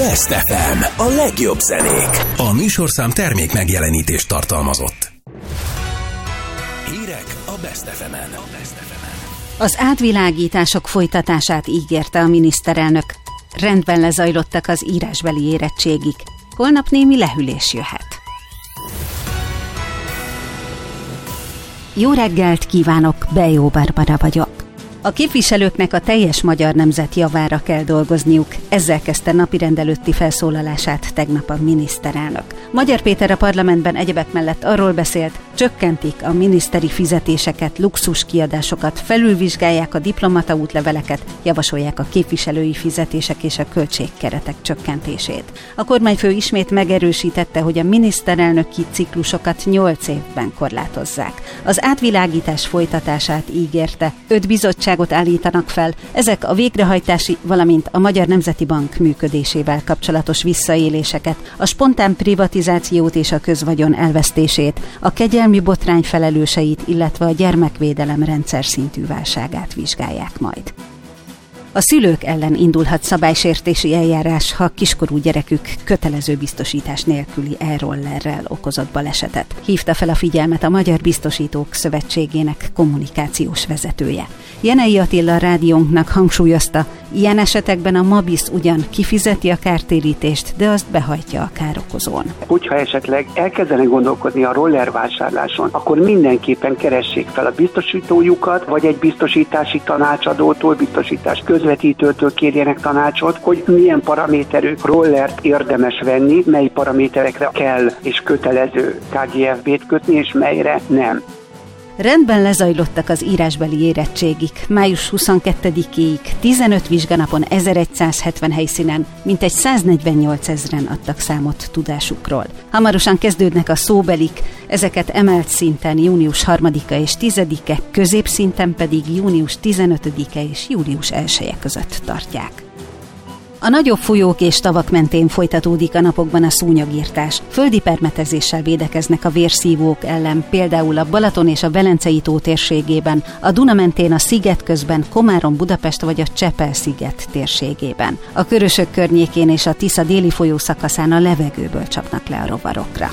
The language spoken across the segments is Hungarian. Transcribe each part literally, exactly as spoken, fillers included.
Best ef em, a legjobb zenék. A műsorszám termék megjelenítést tartalmazott. Hírek a Best ef emen. Az átvilágítások folytatását ígérte a miniszterelnök. Rendben lezajlottak az írásbeli érettségik. Holnap némi lehűlés jöhet. Jó reggelt kívánok, Bejó Barbara vagyok. A képviselőknek a teljes magyar nemzet javára kell dolgozniuk. Ezzel kezdte napirend előtti felszólalását tegnap a miniszterelnök. Magyar Péter a parlamentben egyebek mellett arról beszélt, csökkentik a miniszteri fizetéseket, luxus kiadásokat, felülvizsgálják a diplomata útleveleket, javasolják a képviselői fizetések és a költségkeretek csökkentését. A kormányfő ismét megerősítette, hogy a miniszterelnöki ciklusokat nyolc évben korlátozzák. Az átvilágítás folytatását ígérte, öt bizottság állítanak fel. Ezek a végrehajtási, valamint a Magyar Nemzeti Bank működésével kapcsolatos visszaéléseket, a spontán privatizációt és a közvagyon elvesztését, a kegyelmi botrány felelőseit, illetve a gyermekvédelem rendszer szintű válságát vizsgálják majd. A szülők ellen indulhat szabálysértési eljárás, ha kiskorú gyerekük kötelező biztosítás nélküli e-rollerrel okozott balesetet. Hívta fel a figyelmet a Magyar Biztosítók Szövetségének kommunikációs vezetője. Jenei Attila rádiónknak hangsúlyozta, ilyen esetekben a Mabisz ugyan kifizeti a kártérítést, de azt behajtja a károkozón. Hogyha esetleg elkezdenek gondolkodni a roller vásárláson, akkor mindenképpen keressék fel a biztosítójukat, vagy egy biztosítási tanácsadótól, biztosítás közvetítőtől kérjenek tanácsot, hogy milyen paraméterű rollert érdemes venni, mely paraméterekre kell és kötelező ká gé ef bé-t kötni, és melyre nem. Rendben lezajlottak az írásbeli érettségik. május huszonkettedikéig tizenöt vizsganapon ezeregyszázhetven helyszínen mintegy száznegyvennyolcezren adtak számot tudásukról. Hamarosan kezdődnek a szóbelik, ezeket emelt szinten június harmadika és tizedike, középszinten pedig június tizenötödike és július elseje között tartják. A nagyobb folyók és tavak mentén folytatódik a napokban a szúnyogirtás. Földi permetezéssel védekeznek a vérszívók ellen, például a Balaton és a Velencei tó térségében, a Duna mentén a sziget közben, Komárom, Budapest vagy a Csepel-sziget térségében. A Körösök környékén és a Tisza déli folyó szakaszán a levegőből csapnak le a rovarokra.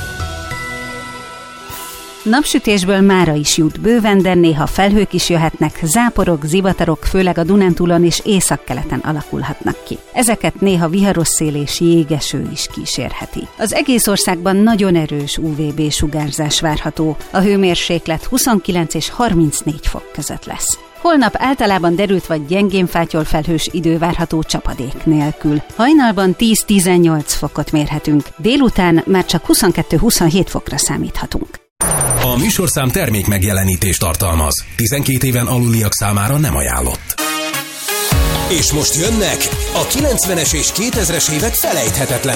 Napsütésből mára is jut bőven, de néha felhők is jöhetnek, záporok, zivatarok, főleg a Dunántúlon és északkeleten alakulhatnak ki. Ezeket néha viharos szél és jégeső is kísérheti. Az egész országban nagyon erős ú vé bé sugárzás várható, a hőmérséklet huszonkilenc és harmincnégy fok között lesz. Holnap általában derült vagy gyengén fátyol felhős idő várható csapadék nélkül. Hajnalban tíz-tizennyolc fokot mérhetünk, délután már csak huszonkettő-huszonhét fokra számíthatunk. A műsorszám termék megjelenítést tartalmaz. tizenkét éven aluliak számára nem ajánlott. És most jönnek a kilencvenes és kétezres évek felejthetetlen